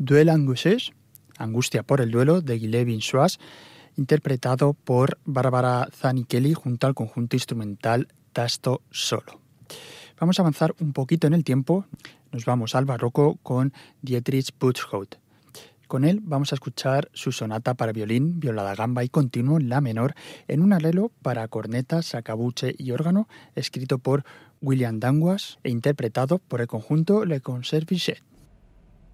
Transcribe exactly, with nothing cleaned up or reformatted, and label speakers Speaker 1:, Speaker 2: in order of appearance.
Speaker 1: Duel Angoissé, Angustia por el duelo, de Guillemin-Schwarz, interpretado por Barbara Zanichelli junto al conjunto instrumental Tasto Solo. Vamos a avanzar un poquito en el tiempo, nos vamos al barroco con Dietrich Buxtehude. Con él vamos a escuchar su sonata para violín, viola da gamba y continuo en la menor, en un arreglo para corneta, sacabuche y órgano, escrito por William Danwas e interpretado por el conjunto Le Concert Vichet.